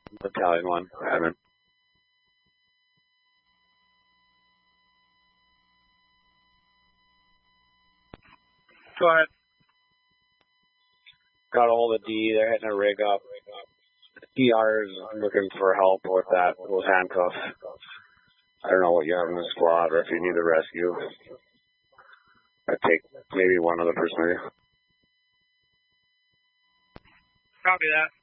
Battalion 1, admin. Go ahead. Got a hold of D. They're hitting a rig up. ER is looking for help with that, those handcuffs. I don't know what you have in the squad or if you need a rescue. I'd take maybe one other person with you. Copy that.